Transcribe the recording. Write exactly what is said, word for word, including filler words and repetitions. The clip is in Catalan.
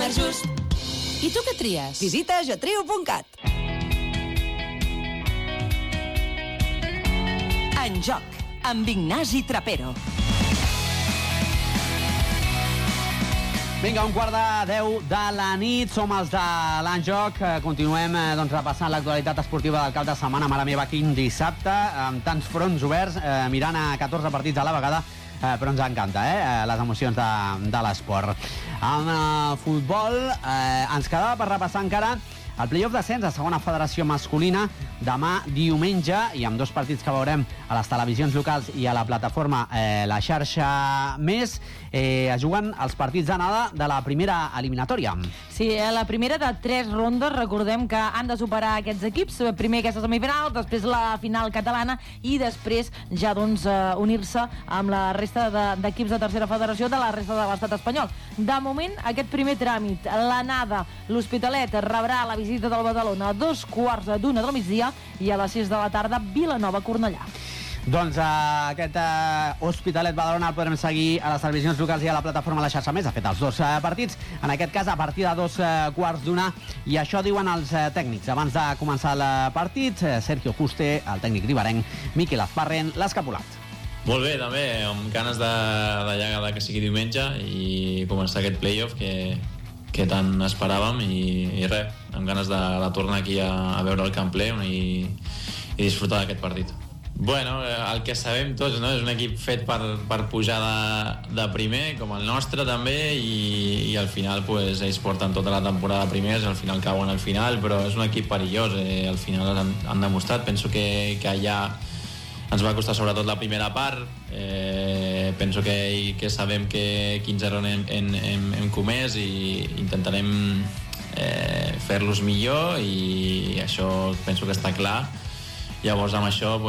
Superjust. I tu què tries? Visita getriu punt cat. En joc, amb Ignasi Trapero. Vinga, un quart de deu de la nit, som els de l'Enjoc. Continuem eh, doncs, repassant l'actualitat esportiva del cap de setmana. Mare meva, quin dissabte, amb tants fronts oberts, eh, mirant a catorze partits a la vegada, eh, però ens encanta, eh, les emocions de, de l'esport. Amb eh, futbol, eh, ens quedava per repassar encara el play-off d'ascens a segona federació masculina demà diumenge, i amb dos partits que veurem a les televisions locals i a la plataforma eh, La Xarxa Més, eh, es juguen els partits d'anada de la primera eliminatòria. Sí, la primera de tres rondes. Recordem que han de superar aquests equips, primer aquesta semifinal, després la final catalana i després ja doncs eh, unir-se amb la resta d'equips de, de tercera federació de la resta de l'estat espanyol. De moment, aquest primer tràmit, l'anada, l'Hospitalet rebrà la visita del Badalona a dos quarts d'una del migdia i a les sis de la tarda Vilanova-Cornellà. Doncs uh, aquest uh, Hospitalet Badalona el podrem seguir a les televisions locals i a la plataforma La Xarxa Més. Ha fet els dos uh, partits, en aquest cas a partir de dos uh, quarts d'una, i això diuen els uh, tècnics. Abans de començar el partit, uh, Sergio Juste, el tècnic riberenc, Miquel Azparren, l'Escapulat. Molt bé, també, amb ganes de, de ja de que sigui diumenge i començar aquest playoff que, que tant esperàvem, i, i res, amb ganes de, de tornar aquí a, a veure el Camp Ple i, i disfrutar d'aquest partit. Bueno, el que sabem tots, no? És un equip fet per, per pujar de, de primer, com el nostre també, i, i al final pues, ells porten tota la temporada primers, al final cauen al final, però és un equip perillós, eh? Al final han, han demostrat. Penso que, que allà ens va costar sobretot la primera part, eh, penso que, que sabem que quins errors hem, hem, hem, hem comès i intentarem eh, fer-los millor, i això penso que està clar. Llavors amb això